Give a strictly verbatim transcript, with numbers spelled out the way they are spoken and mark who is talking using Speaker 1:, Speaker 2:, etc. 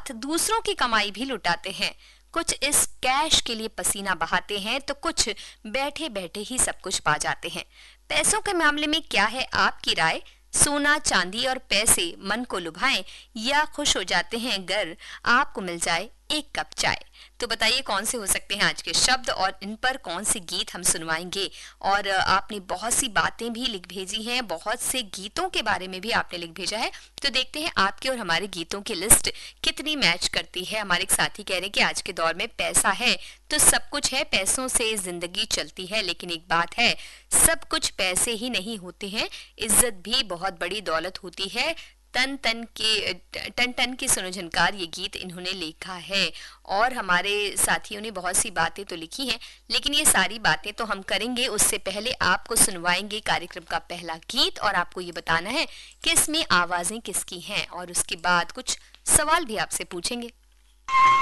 Speaker 1: साथ दूसरों की कमाई भी लुटाते हैं। कुछ इस कैश के लिए पसीना बहाते हैं तो कुछ बैठे बैठे ही सब कुछ पा जाते हैं। पैसों के मामले में क्या है आपकी राय? सोना, चांदी और पैसे मन को लुभाएं या खुश हो जाते हैं अगर आपको मिल जाए एक कप चाय? तो बताइए कौन से हो सकते हैं आज के शब्द और इन पर कौन से गीत हम सुनवाएंगे। और आपने बहुत सी बातें भी लिख भेजी हैं, बहुत से गीतों के बारे में भी आपने लिख भेजा है। तो देखते हैं आपके और हमारे गीतों की लिस्ट कितनी मैच करती है। हमारे एक साथी कह रहे हैं कि आज के दौर में पैसा है तो सब कुछ है, पैसों से जिंदगी चलती है। लेकिन एक बात है, सब कुछ पैसे ही नहीं होते हैं, इज्जत भी बहुत बड़ी दौलत होती है। तन तन के टन टन की सुनो झनकार ये गीत इन्होंने लिखा है। और हमारे साथियों ने बहुत सी बातें तो लिखी हैं, लेकिन ये सारी बातें तो हम करेंगे उससे पहले आपको सुनवाएंगे कार्यक्रम का पहला गीत और आपको ये बताना है कि इसमें आवाजें किसकी हैं और उसके बाद कुछ सवाल भी आपसे पूछेंगे।